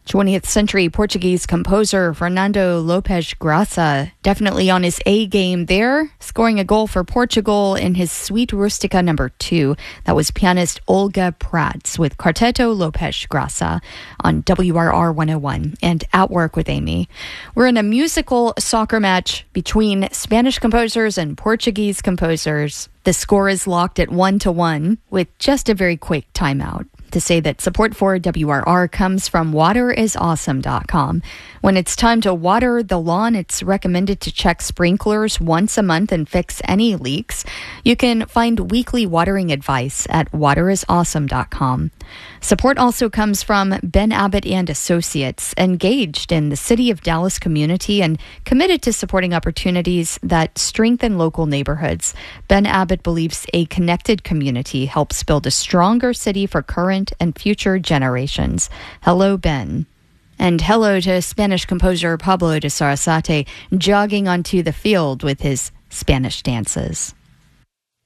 20th century Portuguese composer Fernando Lopes Graça definitely on his A game there, scoring a goal for Portugal in his Suite Rustica No. 2. That was pianist Olga Prats with Quarteto Lopes Graça on WRR 101 and At Work with Amy. We're in a musical soccer match between Spanish composers and Portuguese composers. The score is locked at 1-1 with just a very quick timeout. To say that support for WRR comes from waterisawesome.com. When it's time to water the lawn, it's recommended to check sprinklers once a month and fix any leaks. You can find weekly watering advice at waterisawesome.com. Support also comes from Ben Abbott and Associates, engaged in the City of Dallas community and committed to supporting opportunities that strengthen local neighborhoods. Ben Abbott believes a connected community helps build a stronger city for current and future generations. Hello, Ben. And hello to Spanish composer Pablo de Sarasate jogging onto the field with his Spanish dances.